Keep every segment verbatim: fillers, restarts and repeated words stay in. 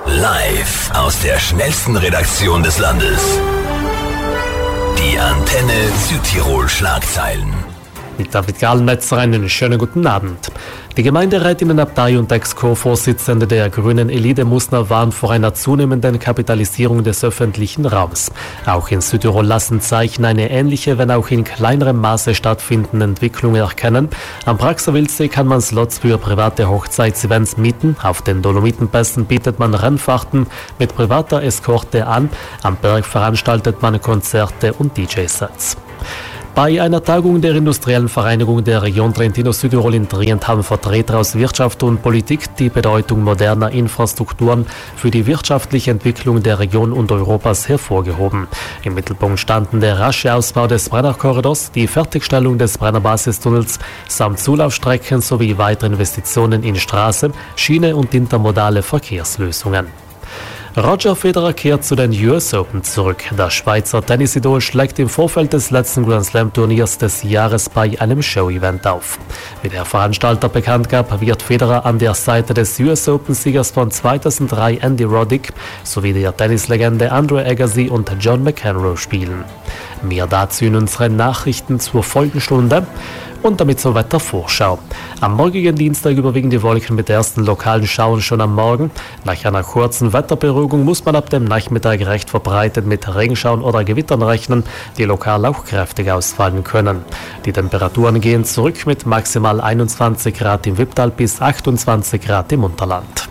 Live aus der schnellsten Redaktion des Landes. Die Antenne Südtirol Schlagzeilen. Mit David Gallmetzer einen schönen guten Abend. Die Gemeinderätinnenabtei und Ex-Co-Vorsitzende der Grünen Elide Musner warnt vor einer zunehmenden Kapitalisierung des öffentlichen Raums. Auch in Südtirol lassen Zeichen eine ähnliche, wenn auch in kleinerem Maße stattfindende Entwicklung erkennen. Am Praxerwildsee kann man Slots für private Hochzeitsevents mieten. Auf den Dolomitenpässen bietet man Rennfahrten mit privater Eskorte an. Am Berg veranstaltet man Konzerte und D J-Sets. Bei einer Tagung der Industriellen Vereinigung der Region Trentino-Südtirol in Trient haben Vertreter aus Wirtschaft und Politik die Bedeutung moderner Infrastrukturen für die wirtschaftliche Entwicklung der Region und Europas hervorgehoben. Im Mittelpunkt standen der rasche Ausbau des Brennerkorridors, die Fertigstellung des Brennerbasistunnels samt Zulaufstrecken sowie weitere Investitionen in Straße, Schiene und intermodale Verkehrslösungen. Roger Federer kehrt zu den U S Open zurück. Der Schweizer Tennisidol schlägt im Vorfeld des letzten Grand Slam Turniers des Jahres bei einem Show-Event auf. Wie der Veranstalter bekannt gab, wird Federer an der Seite des U S Open-Siegers von zweitausenddrei Andy Roddick sowie der Tennislegende Andre Agassi und John McEnroe spielen. Mehr dazu in unseren Nachrichten zur Folgenstunde. Und damit zur Wettervorschau. Am morgigen Dienstag überwiegen die Wolken mit ersten lokalen Schauern schon am Morgen. Nach einer kurzen Wetterberuhigung muss man ab dem Nachmittag recht verbreitet mit Regenschauern oder Gewittern rechnen, die lokal auch kräftig ausfallen können. Die Temperaturen gehen zurück mit maximal einundzwanzig Grad im Wipptal bis achtundzwanzig Grad im Unterland.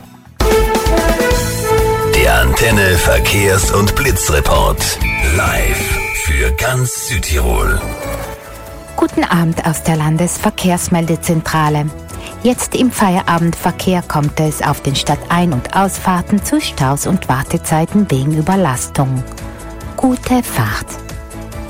Der Antenne Verkehrs- und Blitzreport. Live für ganz Südtirol. Guten Abend aus der Landesverkehrsmeldezentrale. Jetzt im Feierabendverkehr kommt es auf den Stadtein- und Ausfahrten zu Staus und Wartezeiten wegen Überlastung. Gute Fahrt!